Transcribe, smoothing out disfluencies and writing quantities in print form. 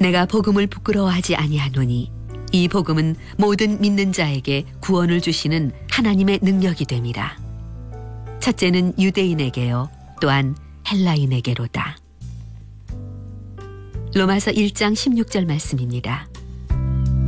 내가 복음을 부끄러워하지 아니하노니 이 복음은 모든 믿는 자에게 구원을 주시는 하나님의 능력이 됨이라. 첫째는 유대인에게요 또한 헬라인에게로다. 로마서 1장 16절 말씀입니다.